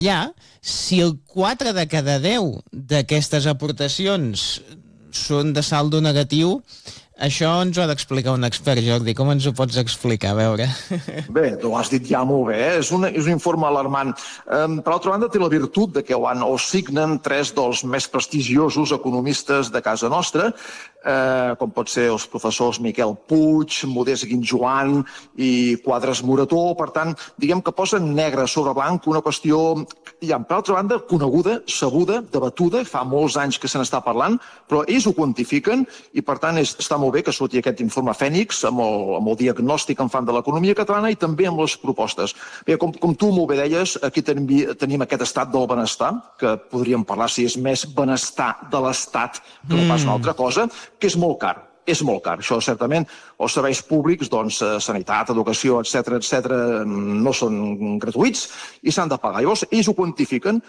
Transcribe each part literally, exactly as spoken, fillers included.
Ja, si el quatre de cada deu d'aquestes aportacions són de saldo negatiu, això ens ho ha d'explicar un expert, Jordi. Com ens ho pots explicar? A veure. Bé, tu ho has dit ja molt bé, eh? és, un, és un informe alarmant. Um, per altra banda, té la virtut de que ho, han, ho signen tres dels més prestigiosos economistes de casa nostra, eh, com pot ser els professors Miquel Puig, Modest Guinjoan i Quadres Morató. Per tant, diguem que posen negre sobre blanc una qüestió, ja, per altra banda, coneguda, sabuda, debatuda, fa molts anys que se n'està parlant, però ells ho quantifiquen i, per tant, és, està molt bé que surti aquest informe Fènix amb el, amb el diagnòstic en fan de l'economia catalana i també amb les propostes. Bé, com, com tu molt bé deies, aquí tenim, tenim aquest estat del benestar, que podríem parlar si és més benestar de l'estat que no pas una altra cosa, que és molt car. És molt car. Això, certament, els serveis públics, doncs, sanitat, educació, etcètera, etcètera, no són gratuïts i s'han de pagar. Llavors, ells ho quantifiquen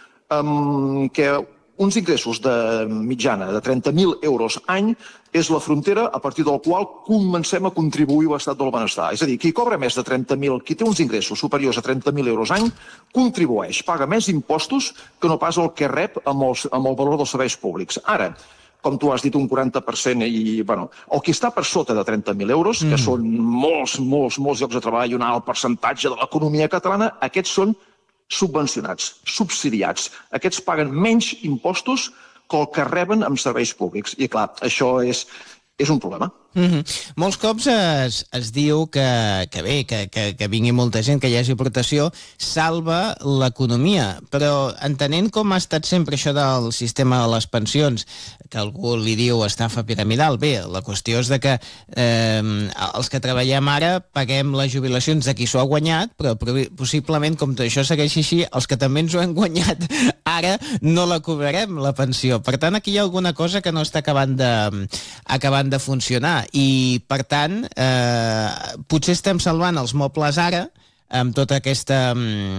um, que uns ingressos de mitjana de trenta mil euros any és la frontera a partir del qual comencem a contribuir a l'estat del benestar. És a dir, qui cobra més de trenta mil, qui té uns ingressos superiors a trenta mil euros any, contribueix, paga més impostos que no pas el que rep amb, els, amb el valor dels serveis públics. Ara, com tu has dit, un quaranta per cent, i, bueno, el que està per sota de trenta mil euros, que mm. són molts, molts, molts llocs de treball i un alt percentatge de l'economia catalana, aquests són subvencionats, subsidiats. Aquests paguen menys impostos que el que reben amb serveis públics. I, clar, això és, és un problema. Mm-hmm. Molts cops es, es diu que, que bé, que, que, que vingui molta gent, que hi hagi aportació, salva l'economia, però entenent com ha estat sempre això del sistema de les pensions, que algú li diu estafa piramidal, bé, la qüestió és de que eh, els que treballem ara paguem les jubilacions de qui s'ho ha guanyat, però possiblement, com tot això segueix així, els que també ens ho hem guanyat ara no la cobrarem, la pensió. Per tant, aquí hi ha alguna cosa que no està acabant de, acabant de funcionar. I, per tant, eh, potser estem salvant els mobles ara amb tota aquesta,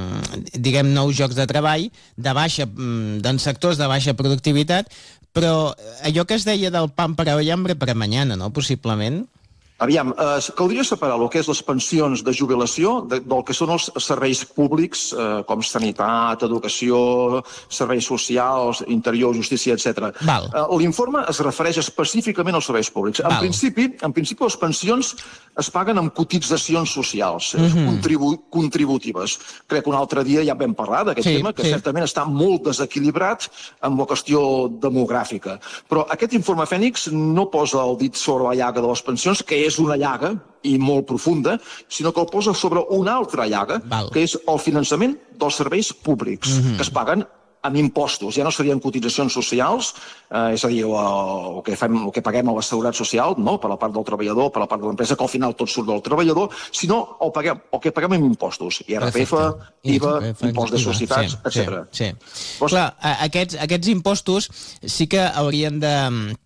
diguem, nous jocs de treball de baixa, d'en sectors de baixa productivitat, però allò que es deia del pan para hoy, hambre para mañana, no?, possiblement. Aviam, eh, caldria separar el que és les pensions de jubilació de, del que són els serveis públics, eh, com sanitat, educació, serveis socials, interior, justícia, etcètera. Eh, L'informe es refereix específicament als serveis públics. En principi, en principi, les pensions es paguen amb cotitzacions socials, mm-hmm. contribu contributives. Crec que un altre dia ja vam parlar d'aquest sí, tema, que sí. certament està molt desequilibrat amb la qüestió demogràfica. Però aquest informe Fènix no posa el dit sobre la llaga de les pensions, que és una llaga i molt profunda, sinó que el posa sobre una altra llaga, Val. que és el finançament dels serveis públics, mm-hmm. que es paguen amb impostos. Ja no serien cotitzacions socials, eh, és a dir, el, el, que fem, el que paguem a la seguretat social, no? per la part del treballador, per la part de l'empresa, que al final tot surt del treballador, sinó el, paguem, el que paguem amb impostos. I R P F, I V A, impost de societats, sí, etcètera. Sí, sí. Pues, clar, aquests, aquests impostos sí que haurien de...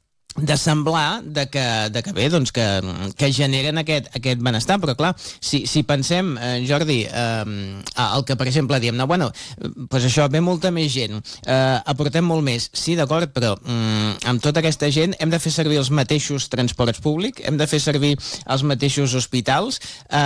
de semblar de que, de que bé, doncs que, que generen aquest, aquest benestar, però clar, si, si pensem, eh, Jordi, eh, el que per exemple diem, no, bueno, doncs això, ve molta més gent, eh, aportem molt més, sí, d'acord, però mm, amb tota aquesta gent hem de fer servir els mateixos transports públics, hem de fer servir els mateixos hospitals,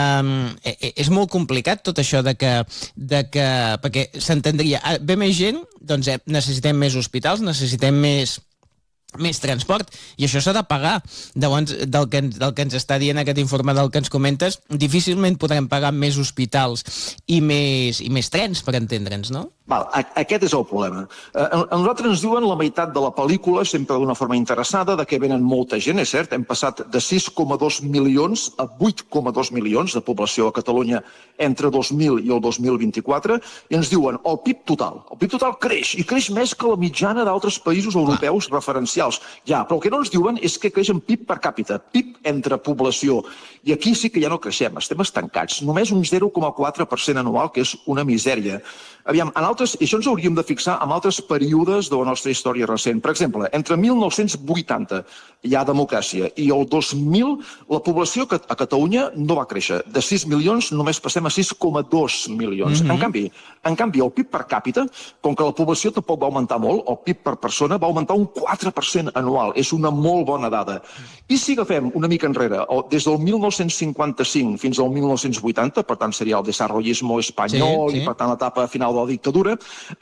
eh, és molt complicat tot això de que, de que perquè s'entendria, ve més gent, doncs necessitem més hospitals, necessitem més més transport, i això s'ha de pagar. Llavors, del que, del que ens està dient aquest informe del que ens comentes, difícilment podrem pagar més hospitals i més, i més trens, per entendre'ns, no? Val, aquest és el problema. A, a nosaltres ens diuen la meitat de la pel·lícula, sempre d'una forma interessada, de que venen molta gent, és cert, hem passat de sis coma dos milions a vuit coma dos milions de població a Catalunya entre dos mil i el dos mil vint-i-quatre, i ens diuen el P I B total. El P I B total creix, i creix més que la mitjana d'altres països europeus ah. referencials. Ja, però el que no ens diuen és que creix en P I B per càpita, P I B entre població. I aquí sí que ja no creixem, estem estancats. Només un zero coma quatre per cent anual, que és una misèria. Aviam, en altres, i això ens hauríem de fixar en altres períodes de la nostra història recent. Per exemple, entre mil nou-cents vuitanta hi ha democràcia i el dos mil la població a Catalunya no va créixer. De sis milions només passem a sis coma dos milions. Mm-hmm. En canvi, en canvi, el P I B per càpita, com que la població tampoc va augmentar molt, el P I B per persona va augmentar un quatre per cent anual. És una molt bona dada. I si agafem una mica enrere, des del mil nou-cents cinquanta-cinc fins al mil nou-cents vuitanta, per tant seria el desarrollismo espanyol sí, sí. i per tant l'etapa final de la dictadura, infraestructura